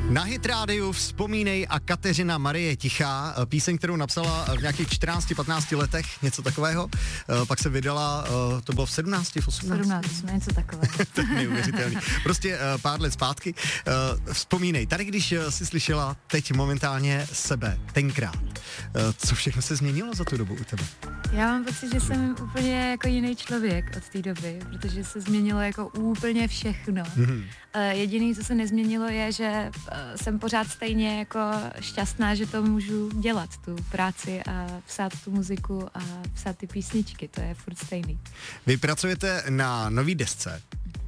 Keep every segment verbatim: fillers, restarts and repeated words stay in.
Na Hit rádiu Vzpomínej a Kateřina Marie Tichá, píseň, kterou napsala v nějakých čtrnácti patnácti letech, něco takového, pak se vydala, to bylo v sedmnácti, v osmnácti? sedmnácti, něco takového. To je neuvěřitelný. Prostě pár let zpátky. Vzpomínej, tady když jsi slyšela teď momentálně sebe, tenkrát, co všechno se změnilo za tu dobu u tebe? Já mám pocit, že jsem úplně jako jiný člověk od té doby, protože se změnilo jako úplně všechno. Mm-hmm. Jediné, co se nezměnilo, je, že jsem pořád stejně jako šťastná, že to můžu dělat, tu práci a psát tu muziku a psát ty písničky, to je furt stejný. Vy pracujete na nový desce.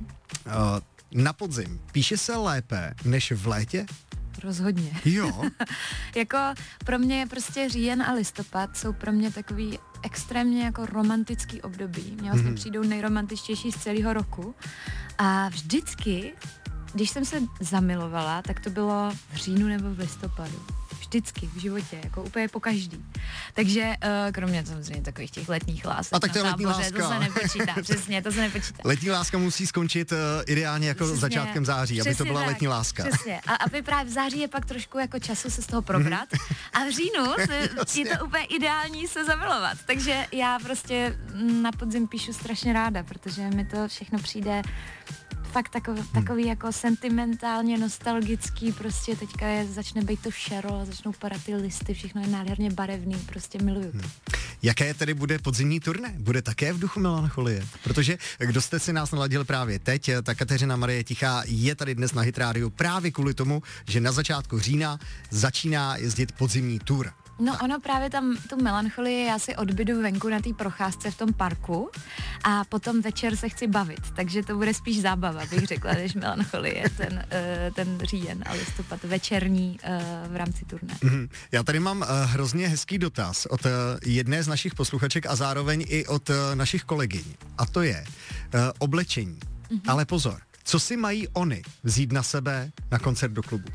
Na podzim píše se lépe než v létě? Rozhodně. Jo. Jako pro mě prostě říjen a listopad jsou pro mě takový extrémně jako romantický období. Mě vlastně mm-hmm. přijdou nejromantičtější z celého roku. A vždycky, když jsem se zamilovala, tak to bylo v říjnu nebo v listopadu. Vždycky v životě, jako úplně po každý. Takže uh, kromě samozřejmě takových těch letních lásek a tak to na letní táboře, láska. to se nepočítá, přesně, to se nepočítá. Letní láska musí skončit uh, ideálně jako přesně, začátkem září, aby to byla tak, letní láska. Přesně, a aby právě v září je pak trošku jako času se z toho probrat a v říjnu se, je to úplně ideální se zamilovat. Takže já prostě na podzim píšu strašně ráda, protože mi to všechno přijde fakt takový, hmm. takový jako sentimentálně nostalgický, prostě teďka je, začne být to šero, začnou padat ty listy, všechno je nádherně barevný, prostě miluju to. Hmm. Jaké tedy bude podzimní turné? Bude také v duchu melancholie? Protože kdo jste si nás naladil právě teď, ta Kateřina Marie Tichá je tady dnes na Hit rádiu právě kvůli tomu, že na začátku října začíná jezdit podzimní tour. No ono právě tam tu melancholii já si odbydu venku na té procházce v tom parku a potom večer se chci bavit, takže to bude spíš zábava, bych řekla, než melancholie, ten, uh, ten říjen a listopad večerní uh, v rámci turné. Mm-hmm. Já tady mám uh, hrozně hezký dotaz od uh, jedné z našich posluchaček a zároveň i od uh, našich kolegyň a to je uh, oblečení, mm-hmm. ale pozor. Co si mají oni vzít na sebe na koncert do klubu?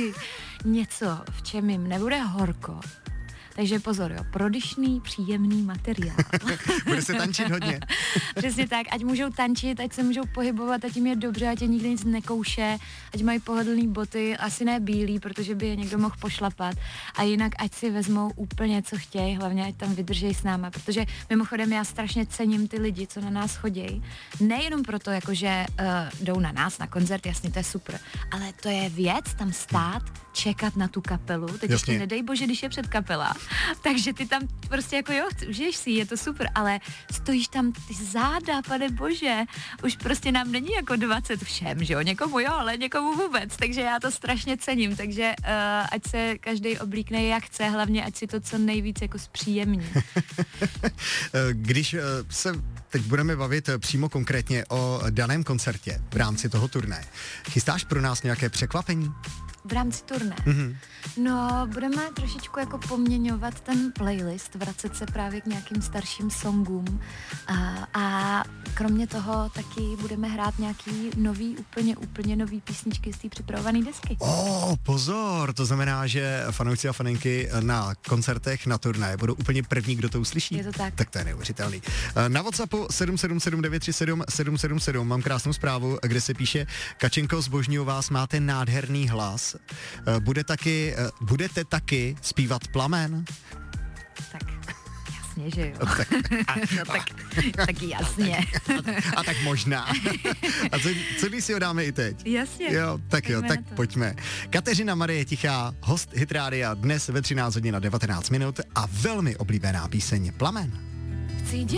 Něco, v čem jim nebude horko. Takže pozor, jo, prodyšný, příjemný materiál. Bude se tančit hodně. Přesně tak, ať můžou tančit, ať se můžou pohybovat, ať jim je dobře, ať je nikdy nic nekouše, ať mají pohodlný boty, asi ne bílý, protože by je někdo mohl pošlapat. A jinak ať si vezmou úplně, co chtějí, hlavně ať tam vydržej s náma, protože mimochodem já strašně cením ty lidi, co na nás chodí. Nejenom proto, jakože uh, jdou na nás na koncert, jasně, to je super, ale to je věc tam stát, čekat na tu kapelu, teď jasně. ještě nedej bože, když je před kapela. Takže ty tam prostě jako jo, užiješ si, je to super, ale stojíš tam ty záda, pane bože, už prostě nám není jako dvacet všem, že jo, někomu jo, ale někomu vůbec, takže já to strašně cením, takže uh, ať se každej oblíkne jak chce, hlavně ať si to co nejvíc jako zpříjemní. Když uh, se teď budeme bavit přímo konkrétně o daném koncertě v rámci toho turné, chystáš pro nás nějaké překvapení? V rámci turné. Mm-hmm. No, budeme trošičku jako poměňovat ten playlist, vracet se právě k nějakým starším songům a, a kromě toho taky budeme hrát nějaký nový, úplně, úplně nový písničky z té připravované desky. Oh, pozor, to znamená, že fanoušci a faninky na koncertech, na turné budou úplně první, kdo to uslyší. Je to tak. Tak to je neuvěřitelný. Na WhatsAppu sedm sedm sedm devět tři sedm sedm sedm sedm mám krásnou zprávu, kde se píše: Kačenko, zbožňuju vás, máte nádherný hlas. Bude taky, budete taky zpívat Plamen? Tak jasně, že jo. Tak, a, no, tak, taky jasně. A tak, a tak možná. A co, co když si ho dáme i teď? Jasně. Jo, tak jo, tak to. pojďme. Kateřina Marie Tichá, host Hit rádia, dnes ve třináct hodin a devatenáct minut a velmi oblíbená píseň Plamen. Chci